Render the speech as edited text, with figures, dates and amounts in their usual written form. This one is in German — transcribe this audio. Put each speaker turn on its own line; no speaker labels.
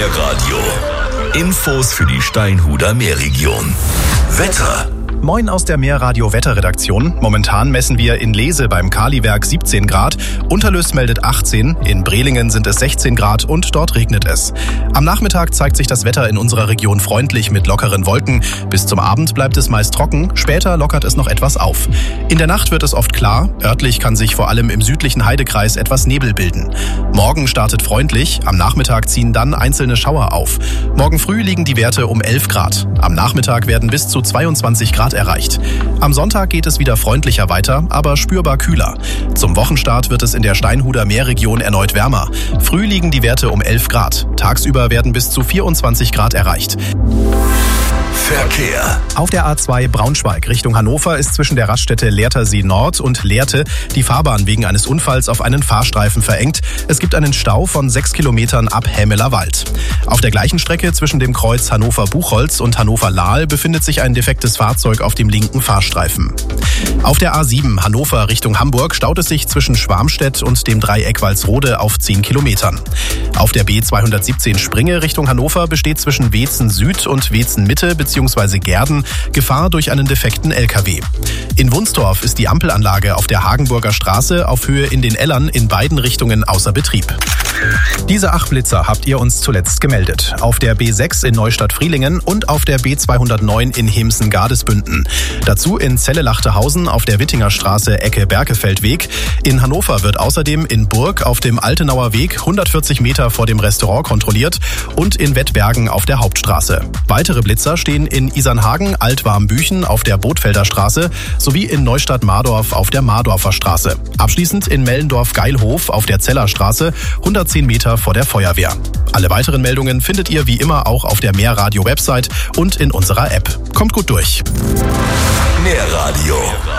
Meerradio. Infos für die Steinhuder Meerregion. Wetter.
Moin aus der Meerradio-Wetterredaktion. Momentan messen wir in Lese beim Kaliwerk 17 Grad, Unterlüß meldet 18, in Brelingen sind es 16 Grad und dort regnet es. Am Nachmittag zeigt sich das Wetter in unserer Region freundlich mit lockeren Wolken. Bis zum Abend bleibt es meist trocken, später lockert es noch etwas auf. In der Nacht wird es oft klar, örtlich kann sich vor allem im südlichen Heidekreis etwas Nebel bilden. Morgen startet freundlich, am Nachmittag ziehen dann einzelne Schauer auf. Morgen früh liegen die Werte um 11 Grad. Am Nachmittag werden bis zu 22 Grad erreicht. Am Sonntag geht es wieder freundlicher weiter, aber spürbar kühler. Zum Wochenstart wird es in der Steinhuder Meerregion erneut wärmer. Früh liegen die Werte um 11 Grad. Tagsüber werden bis zu 24 Grad erreicht.
Verkehr.
Auf der A2 Braunschweig Richtung Hannover ist zwischen der Raststätte Lehrtersee Nord und Lehrte die Fahrbahn wegen eines Unfalls auf einen Fahrstreifen verengt. Es gibt einen Stau von 6 Kilometern ab Hämeler Wald. Auf der gleichen Strecke zwischen dem Kreuz Hannover-Buchholz und Hannover-Lahl befindet sich ein defektes Fahrzeug auf dem linken Fahrstreifen. Auf der A7 Hannover Richtung Hamburg staut es sich zwischen Schwarmstedt und dem Dreieck Walsrode auf 10 Kilometern. Auf der B217 Springe Richtung Hannover besteht zwischen Weetzen Süd und Weetzen Mitte bzw. Gerden Gefahr durch einen defekten LKW. In Wunsdorf ist die Ampelanlage auf der Hagenburger Straße auf Höhe in den Ellern in beiden Richtungen außer Betrieb. Diese 8 Blitzer habt ihr uns zuletzt gemeldet. Auf der B6 in Neustadt-Frielingen und auf der B209 in Hemsen-Gardesbünden. Dazu in Celle-Lachtehausen auf der Wittinger Straße Ecke Berkefeldweg. In Hannover wird außerdem in Burg auf dem Altenauer Weg 140 Meter vor dem Restaurant kontrolliert und in Wettbergen auf der Hauptstraße. Weitere Blitzer stehen in Isernhagen, Altwarmbüchen auf der Bootfelder Straße sowie in Neustadt-Mardorf auf der Mardorfer Straße. Abschließend in Mellendorf-Geilhof auf der Zeller Straße 110 Meter vor der Feuerwehr. Alle weiteren Meldungen findet ihr wie immer auch auf der Meerradio-Website und in unserer App. Kommt gut durch.
Meerradio.